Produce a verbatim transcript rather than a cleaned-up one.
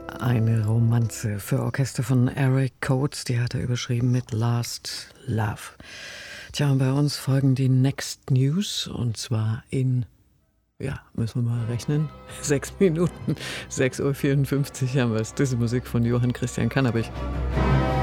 Eine Romanze für Orchester von Eric Coates, die hat er überschrieben mit Last Love. Tja, und bei uns folgen die Next News, und zwar in, ja, müssen wir mal rechnen, sechs Minuten, sechs Uhr vierundfünfzig haben wir es. Das ist Musik von Johann Christian Kannabich.